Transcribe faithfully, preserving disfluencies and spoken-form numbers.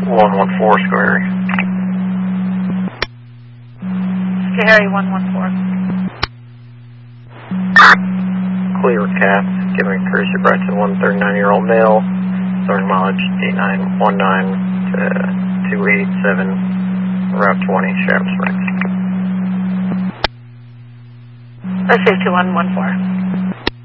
one one four, Square. Harry one one four. Clear cap, giving courtesy right to one thirty-nine-year-old male, starting mileage eight nine one nine to two eight seven, Route twenty, Shadow Springs. Let's say two one one four.